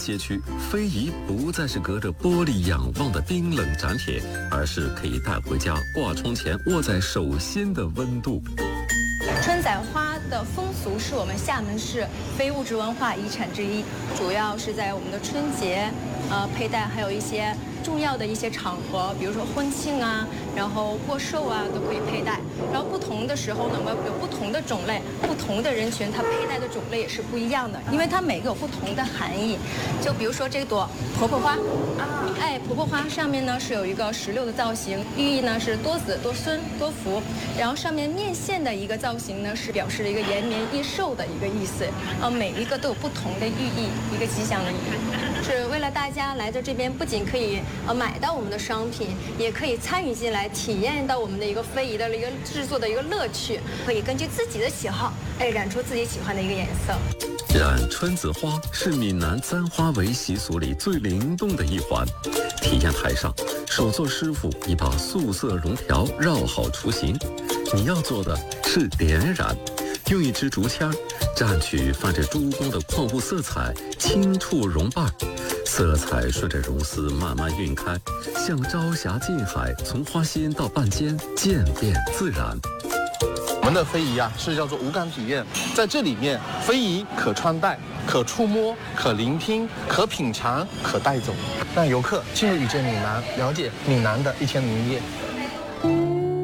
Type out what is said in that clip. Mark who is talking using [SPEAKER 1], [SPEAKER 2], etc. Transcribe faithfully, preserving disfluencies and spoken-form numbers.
[SPEAKER 1] 街区，非遗不再是隔着玻璃仰望的冰冷展帖，而是可以带回家挂窗前握在手心的温度。
[SPEAKER 2] 春仔花的风俗是我们厦门市非物质文化遗产之一，主要是在我们的春节，呃，佩戴，还有一些重要的一些场合，比如说婚庆啊，然后过寿啊，都可以佩戴。然后不同的时候呢，我们有不同的种类，不同的人群，它佩戴的种类也是不一样的，因为它每个有不同的含义。就比如说这朵婆婆花，啊，哎，婆婆花上面呢是有一个石榴的造型，寓意呢是多子多孙多福。然后上面面线的一个造型呢是表示了一个延绵益寿的一个意思。呃，每一个都有不同的寓意，一个吉祥的寓意。是为了大家来到这边，不仅可以呃买到我们的商品，也可以参与进来，体验到我们的一个非遗的一个制作的一个乐趣，可以根据自己的喜好，哎，染出自己喜欢的一个颜色。
[SPEAKER 1] 染春子花是闽南簪花围习俗里最灵动的一环。体验台上，手作师傅已把素色绒条绕好雏形，你要做的是点染，用一支竹签蘸取泛着珠光的矿物色彩，轻触绒瓣，色彩顺着绒丝慢慢晕开，像朝霞近海，从花心到瓣尖，渐变自然。
[SPEAKER 3] 我们的非遗啊是叫做五感体验，在这里面，非遗可穿戴、可触摸、可聆听、可品尝、可带走，让游客进入雨见闽南，了解闽南的一天的营业。